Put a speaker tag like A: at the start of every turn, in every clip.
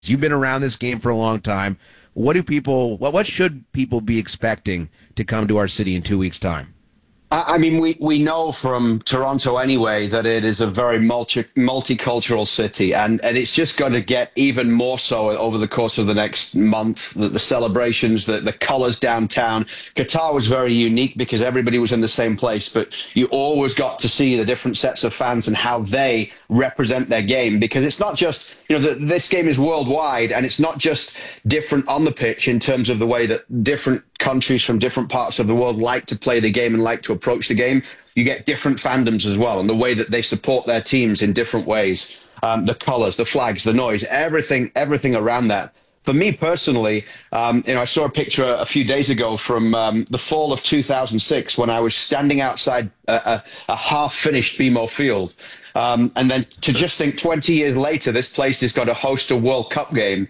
A: You've been around this game for a long time. What should people be expecting to come to our city in 2 weeks' time?
B: I mean, we know from Toronto anyway that it is a very multicultural city, and it's just going to get even more so over the course of the next month. The celebrations, the colors downtown. Qatar was very unique because everybody was in the same place, but you always got to see the different sets of fans and how they represent their game, because it's not just, this game is worldwide, and it's not just different on the pitch in terms of the way that different countries from different parts of the world like to play the game and like to approach the game. You get different fandoms as well, and the way that they support their teams in different ways. The colors, the flags, the noise, everything around that. For me personally, I saw a picture a few days ago from the fall of 2006 when I was standing outside a half-finished BMO Field. And then to just think 20 years later, this place is going to host a World Cup game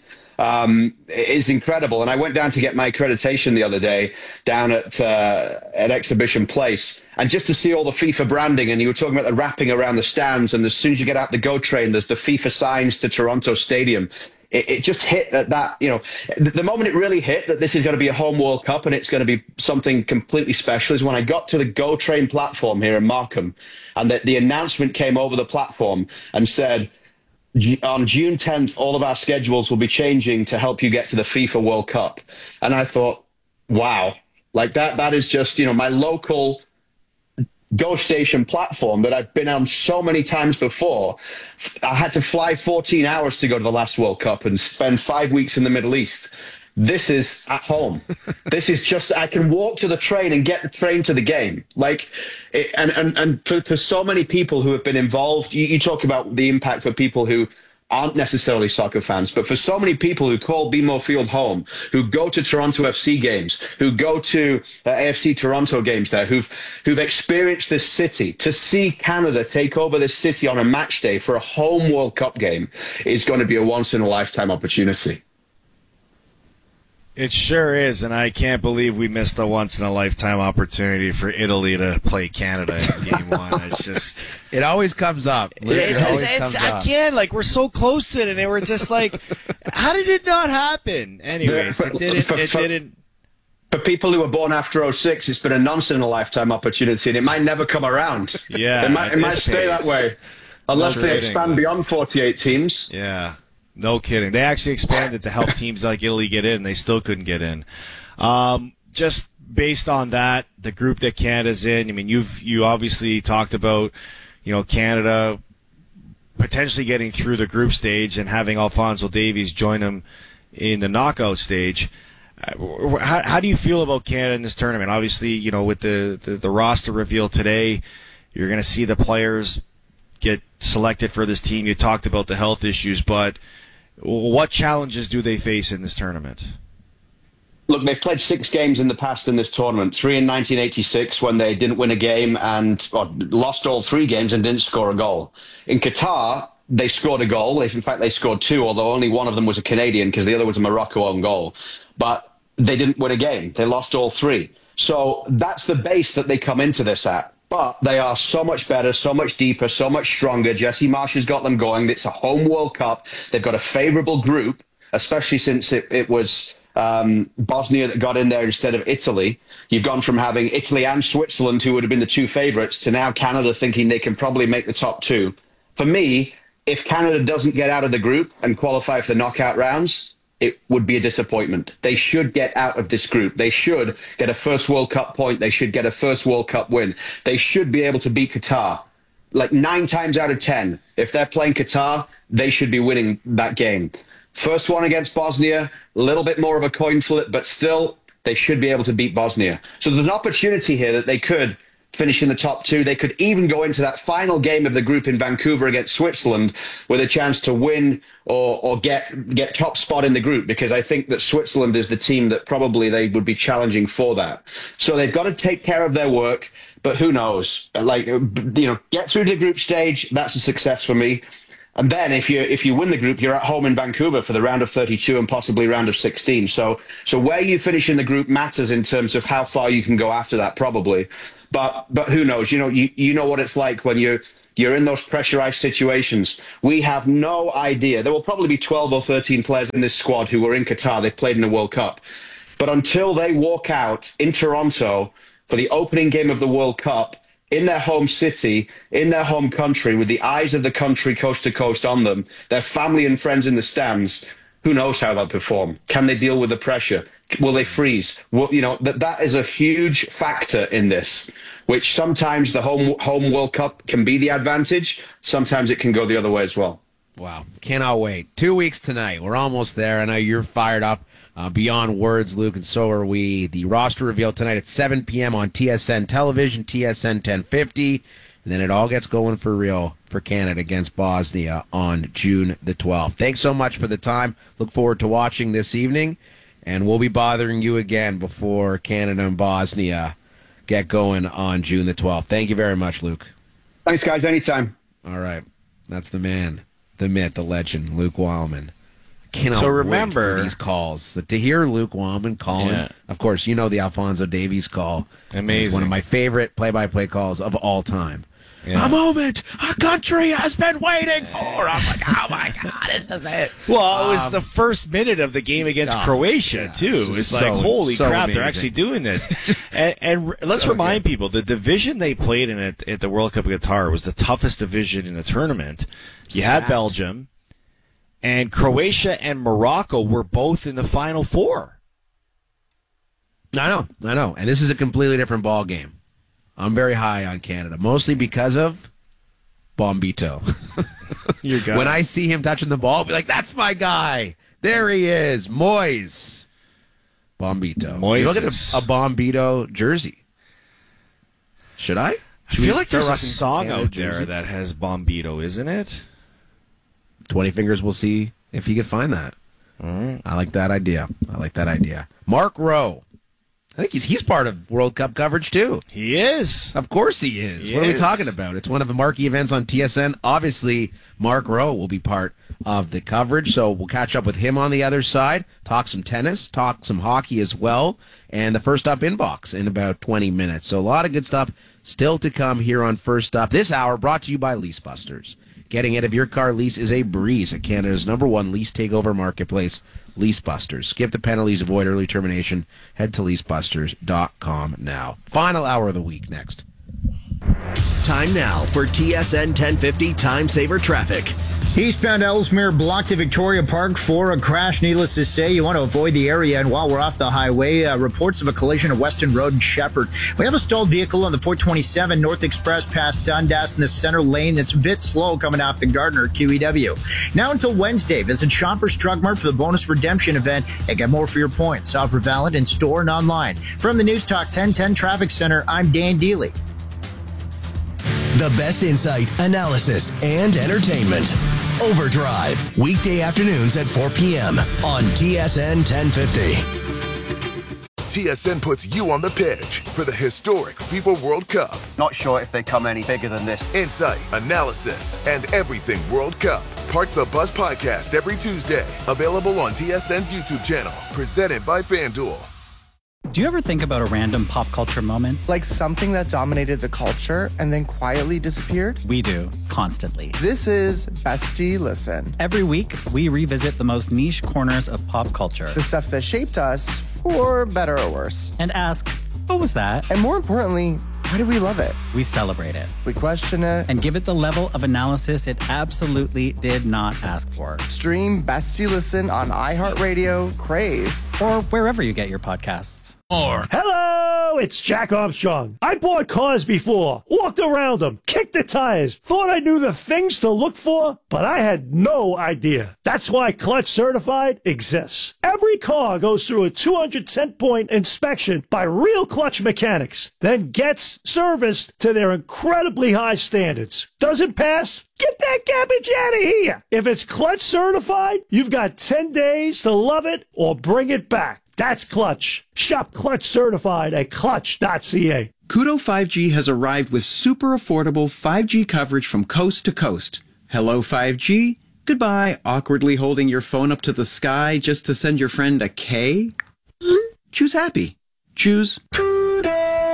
B: is incredible. And I went down to get my accreditation the other day down at Exhibition Place. And just to see all the FIFA branding, and you were talking about the wrapping around the stands, and as soon as you get out the GO train, there's the FIFA signs to Toronto Stadium. It just hit at that, the moment it really hit that this is going to be a home World Cup and it's going to be something completely special is when I got to the GO train platform here in Markham, and the announcement came over the platform and said, on June 10th, all of our schedules will be changing to help you get to the FIFA World Cup. And I thought, wow, like that is just, my local GO station platform that I've been on so many times before. I had to fly 14 hours to go to the last World Cup and spend 5 weeks in the Middle East. This is at home. This is just, I can walk to the train and get the train to the game. And for so many people who have been involved, you talk about the impact for people who aren't necessarily soccer fans, but for so many people who call BMO Field home, who go to Toronto FC games, who go to AFC Toronto games there, who've experienced this city, to see Canada take over this city on a match day for a home World Cup game is going to be a once-in-a-lifetime opportunity.
C: It sure is, and I can't believe we missed a once-in-a-lifetime opportunity for Italy to play Canada in Game 1. It's just...
A: It always comes up.
C: I can't, we're so close to it, and they were just like, how did it not happen? Anyways, it didn't...
B: For people who were born after '06, it's been a once-in-a-lifetime opportunity, and it might never come around.
C: Yeah.
B: It might stay that way, unless they expand beyond 48 teams.
C: Yeah. No kidding. They actually expanded to help teams like Italy get in. They still couldn't get in. Just based on that, the group that Canada's in, I mean, you obviously talked about, Canada potentially getting through the group stage and having Alphonso Davies join them in the knockout stage. How do you feel about Canada in this tournament? Obviously, with the roster reveal today, you're going to see the players get selected for this team. You talked about the health issues, but what challenges do they face in this tournament?
B: Look, they've played 6 games in the past in this tournament. 3 in 1986 when they didn't win a game and lost all 3 games and didn't score a goal. In Qatar, they scored a goal. In fact, they scored 2, although only one of them was a Canadian because the other was a Morocco own goal. But they didn't win a game. They lost all 3. So that's the base that they come into this at. But they are so much better, so much deeper, so much stronger. Jesse Marsch has got them going. It's a home World Cup. They've got a favourable group, especially since it was Bosnia that got in there instead of Italy. You've gone from having Italy and Switzerland, who would have been the 2 favourites, to now Canada thinking they can probably make the top 2. For me, if Canada doesn't get out of the group and qualify for the knockout rounds, it would be a disappointment. They should get out of this group. They should get a first World Cup point. They should get a first World Cup win. They should be able to beat Qatar. 9 times out of 10, if they're playing Qatar, they should be winning that game. First one against Bosnia, a little bit more of a coin flip, but still, they should be able to beat Bosnia. So there's an opportunity here that they could finish in the top 2. They could even go into that final game of the group in Vancouver against Switzerland with a chance to win or get top spot in the group, because I think that Switzerland is the team that probably they would be challenging for that. So they've got to take care of their work, but who knows? Get through the group stage, that's a success for me. And then if you win the group, you're at home in Vancouver for the round of 32 and possibly round of 16. So where you finish in the group matters in terms of how far you can go after that, probably. But who knows? You know what it's like when you you're in those pressurized situations. We have no idea. There will probably be 12 or 13 players in this squad who were in Qatar. They played in the World Cup. But until they walk out in Toronto for the opening game of the World Cup, in their home city, in their home country, with the eyes of the country coast to coast on them, their family and friends in the stands, who knows how they'll perform? Can they deal with the pressure? Will they freeze? Well, that is a huge factor in this, which sometimes the home World Cup can be the advantage. Sometimes it can go the other way as well.
A: Wow. Cannot wait. 2 weeks tonight. We're almost there. I know you're fired up beyond words, Luke, and so are we. The roster reveal tonight at 7 p.m. on TSN Television, TSN 1050. And then it all gets going for real for Canada against Bosnia on June the 12th. Thanks so much for the time. Look forward to watching this evening. And we'll be bothering you again before Canada and Bosnia get going on June the 12th. Thank you very much, Luke.
B: Thanks, guys. Anytime.
A: All right. That's the man, the myth, the legend, Luke Wildman.
C: So remember
A: wait for these calls. To hear Luke Wildman calling, of course, you know the Alphonso Davies call.
C: Amazing.
A: It's one of my favorite play-by-play calls of all time.
C: Yeah.
A: A moment a country has been waiting for. I'm like, oh my God, this is it.
C: Well, it was the first minute of the game against Croatia, too. It's like, holy crap, amazing. They're actually doing this. and let's remind people, the division they played in at the World Cup of Qatar was the toughest division in the tournament. You had Belgium, and Croatia and Morocco were both in the Final Four.
A: I know. And this is a completely different ball game. I'm very high on Canada, mostly because of Bombito.
C: Your guy.
A: When I see him touching the ball, I'll be like, that's my guy. There he is. Moise. Bombito. Look at a Bombito jersey. Should I?
C: I feel like there's a song Canada out there that has Bombito, isn't it?
A: 20 Fingers, we'll see if he could find that.
C: All right.
A: I like that idea. Mark Rowe. I think he's part of World Cup coverage, too.
C: He is.
A: Of course he is. What are we talking about? It's one of the marquee events on TSN. Obviously, Mark Rowe will be part of the coverage, so we'll catch up with him on the other side, talk some tennis, talk some hockey as well, and the First Up Inbox in about 20 minutes. So a lot of good stuff still to come here on First Up. This hour brought to you by Leasebusters. Getting out of your car lease is a breeze at Canada's #1 lease takeover marketplace, Leasebusters. Skip the penalties, avoid early termination. Head to leasebusters.com now. Final hour of the week next.
D: Time now for TSN 1050 Time Saver Traffic.
E: Eastbound Ellesmere blocked to Victoria Park for a crash. Needless to say, you want to avoid the area. And while we're off the highway, reports of a collision at Weston Road and Shepherd. We have a stalled vehicle on the 427 North Express past Dundas in the center lane. That's a bit slow coming off the Gardner QEW. Now until Wednesday, visit Shoppers Drug Mart for the bonus redemption event and get more for your points. Offer valid in store and online. From the News Talk 1010 Traffic Center, I'm Dan Deely.
D: The best insight, analysis, and entertainment. Overdrive, weekday afternoons at 4 p.m. on TSN 1050.
F: TSN puts you on the pitch for the historic FIFA World Cup.
G: Not sure if they come any bigger than this.
F: Insight, analysis, and everything World Cup. Park the Bus podcast every Tuesday. Available on TSN's YouTube channel. Presented by FanDuel.
H: Do you ever think about a random pop culture moment?
I: Like something that dominated the culture and then quietly disappeared?
H: We do, constantly.
I: This is Bestie Listen.
H: Every week, we revisit the most niche corners of pop culture.
I: The stuff that shaped us, for better or worse.
H: And ask, what was that?
I: And more importantly, why do we love it?
H: We celebrate it.
I: We question it.
H: And give it the level of analysis it absolutely did not ask for.
I: Stream Bestie Listen on iHeartRadio, Crave,
H: or wherever you get your podcasts.
J: Hello, it's Jack Armstrong. I bought cars before, walked around them, kicked the tires, thought I knew the things to look for, but I had no idea. That's why Clutch Certified exists. Every car goes through a 210-point inspection by real Clutch mechanics, then gets serviced to their incredibly high standards. Doesn't pass? Get that garbage out of here. If it's Clutch Certified, you've got 10 days to love it or bring it back. That's Clutch. Shop Clutch Certified at clutch.ca.
K: Koodo 5G has arrived with super affordable 5G coverage from coast to coast. Hello 5G. Goodbye, awkwardly holding your phone up to the sky just to send your friend a K. Choose happy. Choose Koodo.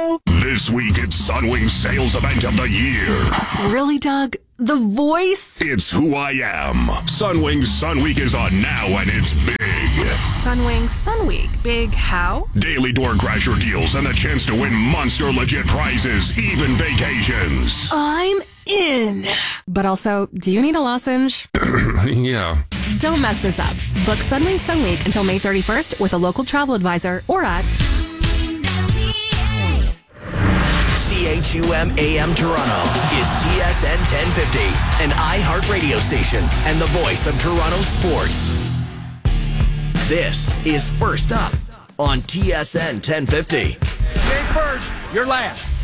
L: This week, it's Sunwing's sales event of the year.
M: Really, Doug? The voice?
L: It's who I am. Sunwing's Sun Week is on now, and it's big.
M: Sunwing Sun Week. Big how?
L: Daily door crasher deals and the chance to win monster legit prizes, even vacations.
M: I'm in. But also, do you need a lozenge?
L: Yeah.
M: Don't mess this up. Book Sunwing Sun Week until May 31st with a local travel advisor or at
D: CHUM AM Toronto is TSN 1050, an iHeart radio station and the voice of Toronto sports. This is First Up on TSN 1050.
N: You ain't first, you're last.